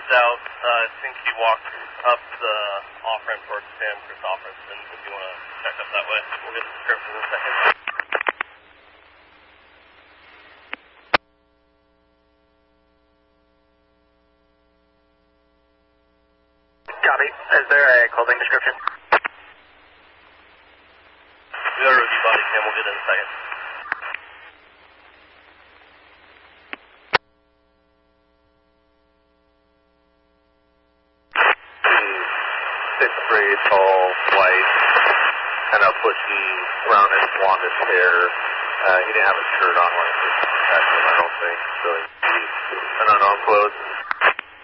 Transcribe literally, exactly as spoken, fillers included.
was out. Uh, I think he walked up the off-ramp towards Sam Christopherson. If you want to check up that way, we'll get the description in a second. Copy. Is there a clothing description? We got a review body cam. We'll get it in a second. Six three, tall, white, kind of bushy, brownish, blondish hair. Uh, he didn't have a shirt on when he was detected, I don't think. So he's an unknown clothes.